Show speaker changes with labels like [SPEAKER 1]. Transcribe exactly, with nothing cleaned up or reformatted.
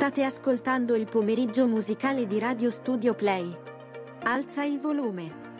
[SPEAKER 1] State ascoltando il pomeriggio musicale di Radio Studio Play. Alza il volume.